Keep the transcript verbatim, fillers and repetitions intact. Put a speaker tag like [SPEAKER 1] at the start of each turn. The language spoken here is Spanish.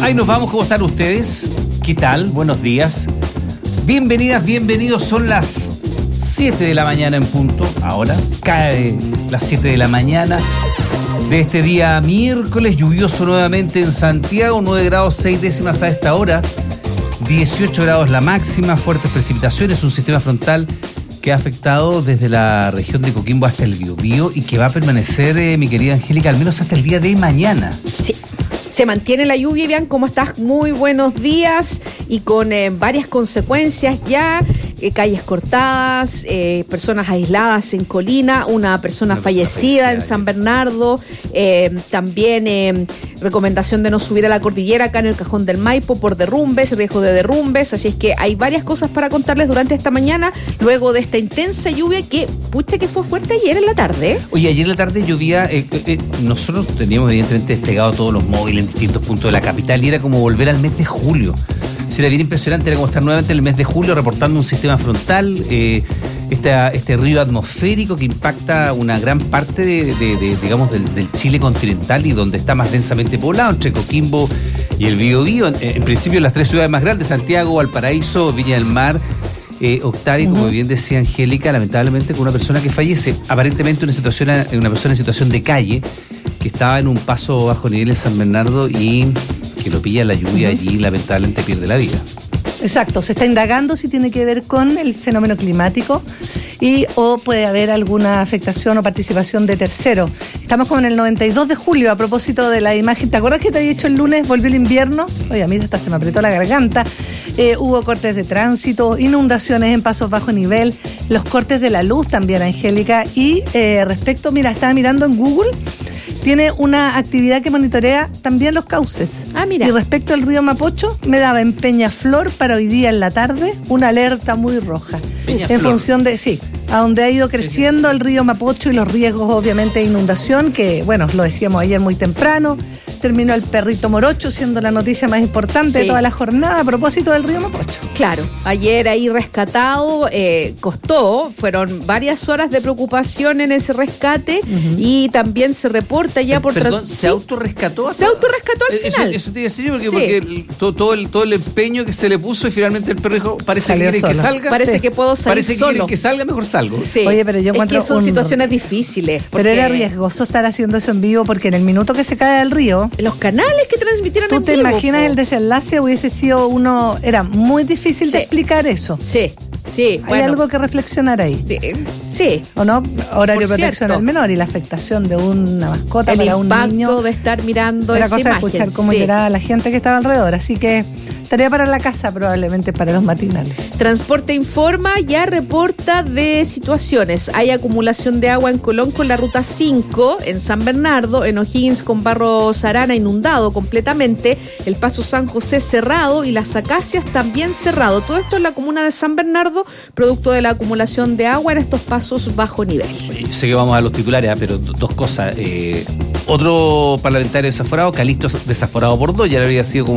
[SPEAKER 1] Ahí nos vamos, ¿cómo están ustedes? ¿Qué tal? Buenos días. Bienvenidas, bienvenidos. Son las siete de la mañana en punto. Ahora cae las siete de la mañana de este día miércoles, lluvioso nuevamente en Santiago, nueve grados seis décimas a esta hora, dieciocho grados la máxima, fuertes precipitaciones, un sistema frontal que ha afectado desde la región de Coquimbo hasta el Biobío y que va a permanecer, eh, mi querida Angélica, al menos hasta el día de mañana.
[SPEAKER 2] Sí. Se mantiene la lluvia, Iván, ¿cómo estás? Muy buenos días y con eh, varias consecuencias ya, eh, calles cortadas, eh, personas aisladas en Colina, una persona, una fallecida, fallecida en San Bernardo, eh, también eh, recomendación de no subir a la cordillera acá en el Cajón del Maipo por derrumbes, riesgo de derrumbes, así es que hay varias cosas para contarles durante esta mañana, luego de esta intensa lluvia que, pucha, que fue fuerte ayer en la tarde.
[SPEAKER 1] Oye, ayer en la tarde llovía, eh, eh, nosotros teníamos evidentemente desplegados todos los móviles en distintos puntos de la capital y era como volver al mes de julio. Sí, era bien impresionante, era como estar nuevamente en el mes de julio reportando un sistema frontal, eh, esta, este río atmosférico que impacta una gran parte de, de, de digamos, del, del Chile continental y donde está más densamente poblado, entre Coquimbo y el Biobío. En, en principio las tres ciudades más grandes, Santiago, Valparaíso, Viña del Mar, eh, Octavio, uh-huh. Como bien decía Angélica, lamentablemente con una persona que fallece, aparentemente una situación, una persona en situación de calle, que estaba en un paso bajo nivel en San Bernardo y que lo pilla la lluvia uh-huh. allí, lamentablemente pierde la vida.
[SPEAKER 3] Exacto, se está indagando si tiene que ver con el fenómeno climático y o puede haber alguna afectación o participación de terceros. Estamos como en el noventa y dos de julio, a propósito de la imagen. ¿Te acuerdas que te había dicho el lunes volvió el invierno? Oye, a mí hasta se me apretó la garganta. Eh, hubo cortes de tránsito, inundaciones en pasos bajo nivel, los cortes de la luz también, Angélica. Y eh, respecto, mira, estaba mirando en Google, tiene una actividad que monitorea también los cauces.
[SPEAKER 2] Ah, mira.
[SPEAKER 3] Y respecto al río Mapocho, me daba en Peñaflor para hoy día en la tarde una alerta muy roja.
[SPEAKER 1] Peñaflor.
[SPEAKER 3] En función de, sí, a donde ha ido creciendo el río Mapocho y los riesgos obviamente de inundación, que bueno, lo decíamos ayer muy temprano. Terminó el perrito morocho siendo la noticia más importante, sí, de toda la jornada a propósito del río Mapocho.
[SPEAKER 2] Claro, ayer ahí rescatado, eh, costó, fueron varias horas de preocupación en ese rescate uh-huh. y también se reporta ya por...
[SPEAKER 1] Perdón,
[SPEAKER 2] trans-
[SPEAKER 1] ¿se
[SPEAKER 2] ¿sí?
[SPEAKER 1] autorrescató?
[SPEAKER 2] Se autorrescató al
[SPEAKER 1] eso,
[SPEAKER 2] final.
[SPEAKER 1] Eso te iba a decir porque,
[SPEAKER 2] sí.
[SPEAKER 1] porque todo, todo, el, todo el empeño que se le puso y finalmente el perro dijo, parece
[SPEAKER 3] Salió
[SPEAKER 1] que quiere
[SPEAKER 3] solo.
[SPEAKER 1] que salga.
[SPEAKER 2] Parece
[SPEAKER 1] sí.
[SPEAKER 2] que puedo salir
[SPEAKER 1] Parece
[SPEAKER 2] solo.
[SPEAKER 1] que quiere que salga, mejor salgo.
[SPEAKER 2] Sí.
[SPEAKER 3] Oye, pero yo encuentro
[SPEAKER 2] es que son
[SPEAKER 3] un...
[SPEAKER 2] situaciones difíciles.
[SPEAKER 3] Pero era riesgoso estar haciendo eso en vivo porque en el minuto que se cae del río...
[SPEAKER 2] Los canales que transmitieron
[SPEAKER 3] ¿Tú
[SPEAKER 2] en
[SPEAKER 3] te
[SPEAKER 2] vivo,
[SPEAKER 3] imaginas
[SPEAKER 2] po?
[SPEAKER 3] El desenlace? Hubiese sido uno... Era muy difícil
[SPEAKER 2] sí.
[SPEAKER 3] de explicar eso.
[SPEAKER 2] Sí, sí.
[SPEAKER 3] Hay
[SPEAKER 2] bueno.
[SPEAKER 3] algo que reflexionar ahí.
[SPEAKER 2] Sí.
[SPEAKER 3] ¿O no? Horario
[SPEAKER 2] Por
[SPEAKER 3] de protección
[SPEAKER 2] cierto.
[SPEAKER 3] al menor y la afectación de una mascota
[SPEAKER 2] El
[SPEAKER 3] para un niño.
[SPEAKER 2] El impacto de estar mirando
[SPEAKER 3] Era
[SPEAKER 2] esa
[SPEAKER 3] cosa
[SPEAKER 2] imagen.
[SPEAKER 3] de escuchar cómo
[SPEAKER 2] sí.
[SPEAKER 3] lloraba la gente que estaba alrededor. Así que tarea para la casa, probablemente para los matinales.
[SPEAKER 2] Transporte Informa ya reporta de situaciones. Hay acumulación de agua en Colón con la ruta cinco, en San Bernardo, en O'Higgins con Barros Arana inundado completamente, el Paso San José cerrado y las Acacias también cerrado. Todo esto en la comuna de San Bernardo, producto de la acumulación de agua en estos pasos bajo nivel.
[SPEAKER 1] Oye, yo sé que vamos a los titulares, ¿eh? Pero dos cosas. Eh, otro parlamentario desaforado, Calixto desaforado por dos, ya le había sido como